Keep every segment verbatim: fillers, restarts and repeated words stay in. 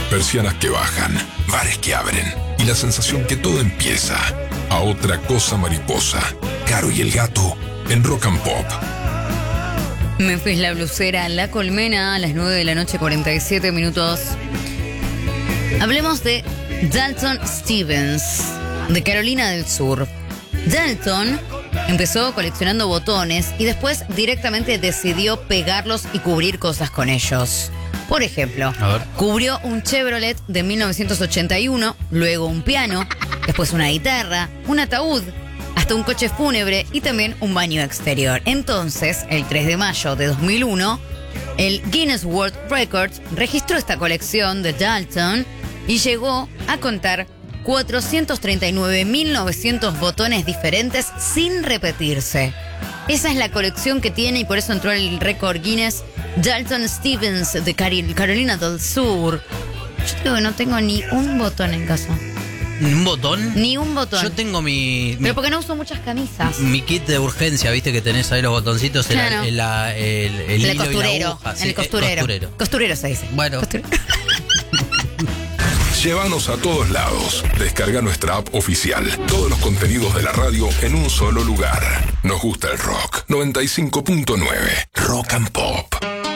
persianas que bajan, bares que abren y la sensación que todo empieza. A otra cosa mariposa. Caro y el gato en Rock and Pop. Memphis La Blusera, La Colmena, a las nueve de la noche, cuarenta y siete minutos. Hablemos de Dalton Stevens, de Carolina del Sur. Dalton empezó coleccionando botones y después directamente decidió pegarlos y cubrir cosas con ellos. Por ejemplo, cubrió un Chevrolet de mil novecientos ochenta y uno, luego un piano, después una guitarra, un ataúd, hasta un coche fúnebre y también un baño exterior. Entonces, el tres de mayo de dos mil uno, el Guinness World Records registró esta colección de Dalton y llegó a contar cuatrocientos treinta y nueve mil novecientos botones diferentes sin repetirse. Esa es la colección que tiene y por eso entró el récord Guinness Dalton Stevens de Carolina del Sur. Yo creo que no tengo ni un botón en casa. ¿Un botón? Ni un botón. Yo tengo mi... Pero mi, porque no uso muchas camisas. Mi kit de urgencia, viste que tenés ahí los botoncitos, Claro. el, el, el, el, el El hilo costurero. y la aguja. Sí, el costurero. eh, costurero. Costurero se dice. Bueno. Costurero. Llévanos a todos lados. Descarga nuestra app oficial. Todos los contenidos de la radio en un solo lugar. Nos gusta el rock. noventa y cinco punto nueve. Rock and Pop.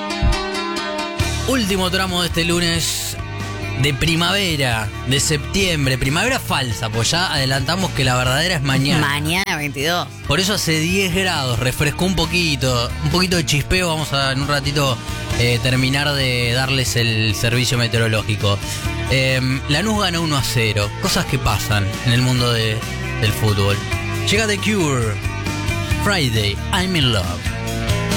Último tramo de este lunes de primavera, de septiembre. Primavera falsa, pues ya adelantamos que la verdadera es mañana. Mañana veintidós. Por eso hace diez grados, refrescó un poquito, un poquito de chispeo. Vamos a en un ratito eh, terminar de darles el servicio meteorológico. Eh, Lanús gana uno a cero, cosas que pasan en el mundo de, del fútbol. Llega The Cure, Friday, I'm in Love.